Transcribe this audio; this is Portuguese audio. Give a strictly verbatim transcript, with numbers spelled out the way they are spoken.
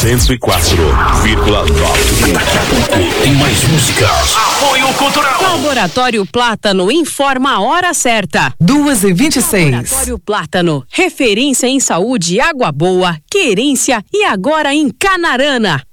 novecentos e quatro vírgula nove. Tem mais músicas. Apoio Cultural. Laboratório Plátano informa a hora certa. duas e vinte e seis. Laboratório Plátano, referência em saúde, água boa, querência e agora em Canarana.